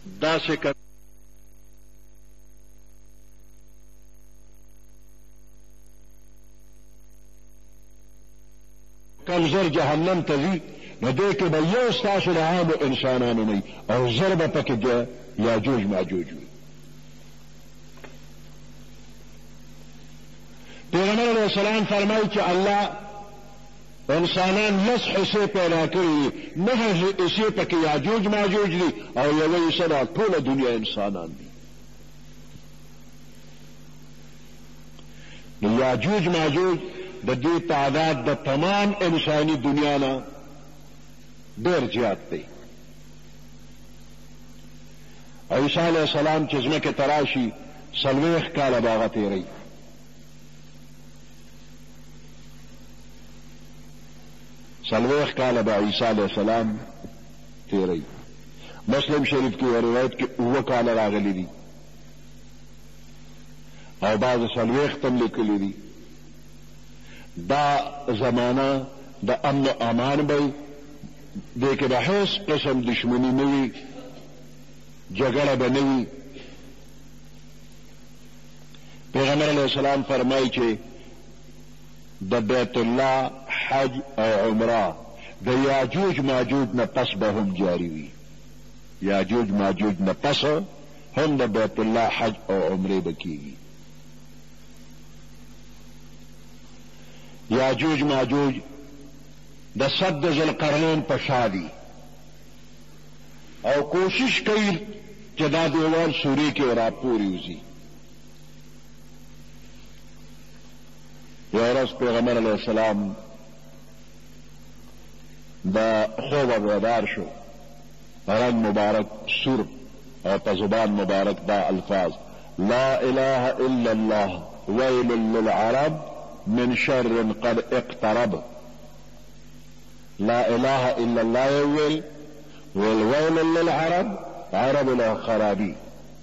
داسې کم زر جهنم ته ځي نو دې کې به یو ستاسو د عامو انسانانو نه او زر به پکې یاجوج ماجوج وي. پیغمبر علیہ السلام فرمایي چې الله انسانان لس حصے پیدا کړي دي، 9 حصے پکې یاجوج ماجوج دي او یوه حصه د ټوله دنیا انسانان دي. نو یاجوج ماجوج د دې تعداد د تمام انساني دنیا نه ډېر زیات دی. عیسی علیہ السلام چې ځمکې ته راشي 40 کاله به هغه تېروي. سلویخ کاله به عیسی علیہ السلام تیری. مسلم شریف کی روایت کې 9 کاله راغلی دي او بعض سلویخ تم لیکلی دي. دا زمانہ د امن و امان به دې کې به هیڅ قسم دشمنی نه وي، جګړه به نه وي. پیغمبر علیہ السلام فرمایي چې د بیت الله حج او عمره د یاجوج ماجوج نه پس به هم جاری وي. یاجوج ماجوج نه پس هم د بیت الله حج او عمره به کیږي. یاجوج ماجوج د سد ذوالقرنین په شا دي او کوشش کوي چې دا دیوال سوري کې راپورې وځي. یو ورځ پیغمبر علیہ السلام دا خوبه بیدار شو، رنگ مبارک سور او په زبان مبارک دا الفاظ لا اله الا الله ویل للعرب من شر قد اقترب. لا اله الا الله ویل والویل للعرب عرب له خرابی.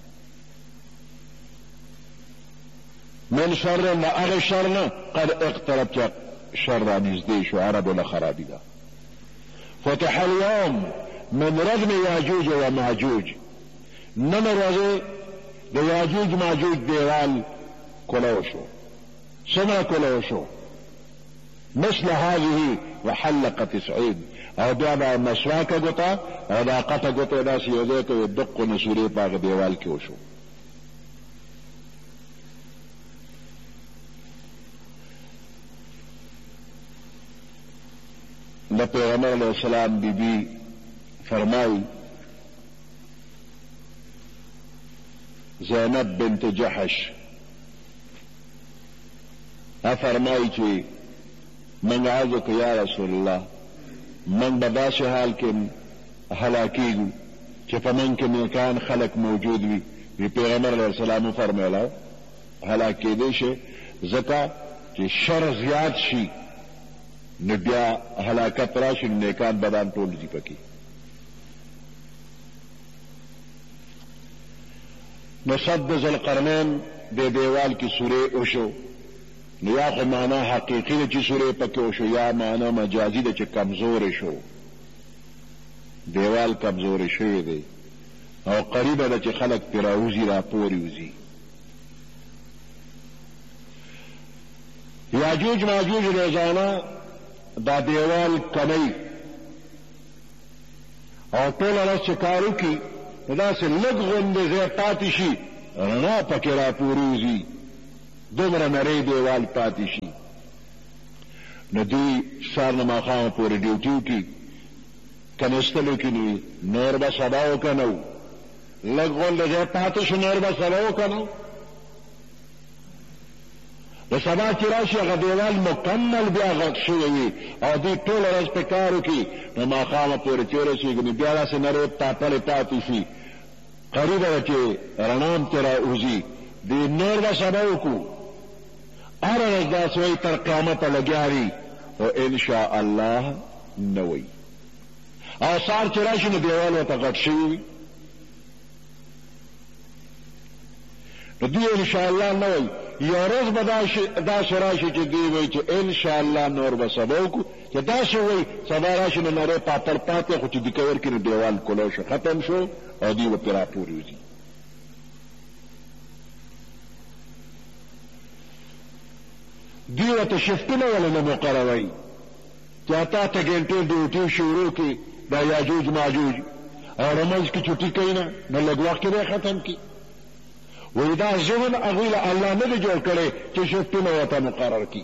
من شر نه هغه شر نه قد اقترب چې شر را نږدې شو، عرب له خرابی ده. فتح اليوم من رجم یاجوج و ماجوج. نن ورځې د یاجوج ماجوج دیوال کولو شو. څنګه کولو شو؟ مثل هذه وحلق 90 او بیا به مسواکه ګوته او دا قطه ګوته داسې یو ځای ته دقو نسورې په هغه دیوال کې وشو. د پیغمبر علیہ السلام بی بی فرمائی زینب بنت جحش فرمائی چې من عرض کو یا رسول الله من به داسې حال کې هلاکیږو چې په من کې نیکان خلق موجود وي. وی پیغمبر علیہ السلام فرمایله هلاک کېدی شي ځکه چې شر زیات شي نو بیا هلاکت راشي، نیکان بدان ټول دي پکې. نو سد ذوالقرنین د دیوال کې سورې وشو. نو یا خو معنا حقیقي ده چې سورې پکې وشو، یا معنا مجازي ده چې کمزورې شو. دیوال کمزورې شوی دی او قریبه ده چې خلک پرې راوځي راپورې وځي. یاجوج ماجوج روزانه دا دیوال کمی او ټول ورځ چې کار وکړي نو داسې لږ غوندې ځای پاتې شي، رڼا پکې راپورې وځي، دومره نری دیوال پاتې شي. نو دوی سهار نه ماښامه پورې ډیوټي وکړي، کنستلو کې نور به سبا وکنو، لږ غوندې ځای پاتې شي نور به سبا وکنو. د سبا چې راشي هغه دیوال مکمل بیا غټ شوی وي او دوی ټوله ورځ په کار وکړي نو ماښامه پورې چې ورسېږي نو بیا داسې نرۍ تاپلې پاتې شي، قریبه ده چې رڼا هم ترې راوځي. دوی نور به سبا وکړو، هره ورځ داسې وایي تر قیامته لګیا وي خو انشاء الله نه وایي. او سهار چې راشي نو دیوال ورته غټ شوي وي نو دوی انشاء الله نه وایي. یو ورځ به داسې راشي چې دوی وایي چې انشاء الله نور به سبا وکړو، چې داسې وایي سبا راشي نو نری پاپړ پاتې خو چې د کور کې نو دیوال کولو شو ختم شو او دوی به پرې راپورې وځي. دوی ورته شفتونه ولې نه مقرروي چې اته اته ګنټې ډیوټي شروع کړي دا یاجوج ماجوج او رمز کې چوټي کوي نه نو لږ وخت کې ختم کړي. وایي دا ذهن هغوی له الله نه دی جوړ کړی چې شفتونه ورته مقرر کړي.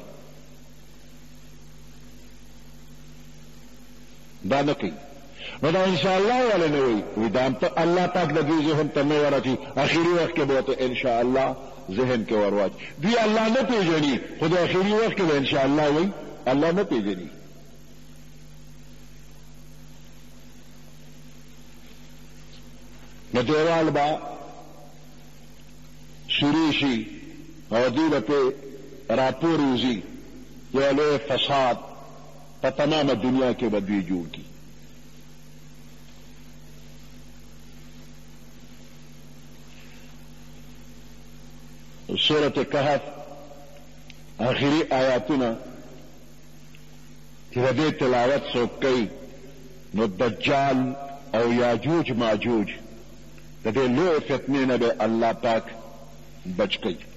دا نه کوي نو دا انشاءالله ولې نه وایي. وایي دا الله پاک د دوی ذهن ته نه ورچي اخري وخت کې به ورته انشاءالله ذهن کې ورواچي. دوی الله نه پېژني خو د اخري وخت کې به انشاءالله وایي الله نه پېژني. نو دیوال به شروع شي او دوی به پرې راپورې وځي. یو لوی فساد په تمامه دنیا کې به دوی جوړ کړي. سورة کهف آخری آیاتونه چې د دې تلاوت څوک کوي نو دجال او یاجوج ماجوج د دې لوی فتنې نه به الله پاک بچ کوي.